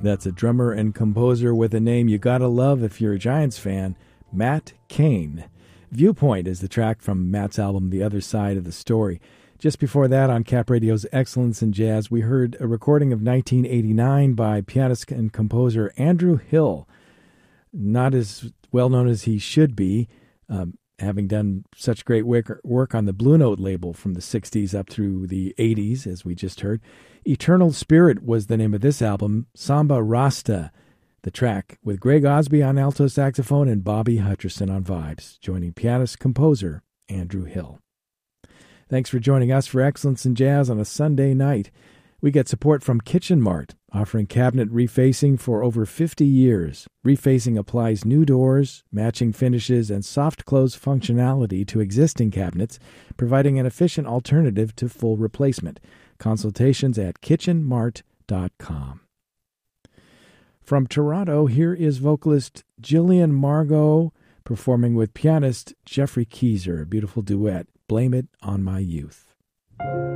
That's a drummer and composer with a name you gotta love if you're a Giants fan, Matt Cain. Viewpoint is the track from Matt's album The Other Side of the Story. Just before that, on Cap Radio's Excellence in Jazz, we heard a recording of 1989 by pianist and composer Andrew Hill. Not as well known as he should be, having done such great work on the Blue Note label from the 60s up through the 80s, as we just heard. Eternal Spirit was the name of this album, Samba Rasta, the track, with Greg Osby on alto saxophone and Bobby Hutcherson on vibes, joining pianist-composer Andrew Hill. Thanks for joining us for Excellence in Jazz on a Sunday night. We get support from Kitchen Mart, offering cabinet refacing for over 50 years. Refacing applies new doors, matching finishes, and soft close functionality to existing cabinets, providing an efficient alternative to full replacement. Consultations at kitchenmart.com. From Toronto, here is vocalist Jillian Margot performing with pianist Jeffrey Keyser, a beautiful duet, Blame It on My Youth.